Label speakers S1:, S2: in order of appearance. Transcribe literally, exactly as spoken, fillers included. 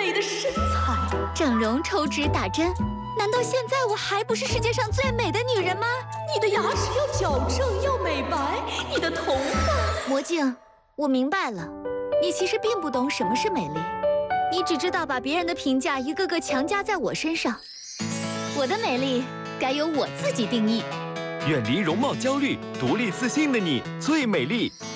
S1: 美的身材。
S2: 整容、抽脂、打针，难道现在我还不是世界上最美的女人吗？
S1: 你的牙齿要矫正，要美白，你的头发……
S2: 魔镜，我明白了，你其实并不懂什么是美丽，你只知道把别人的评价一个个强加在我身上。我的美丽该由我自己定义。
S3: 远离容貌焦虑，独立自信的你最美丽。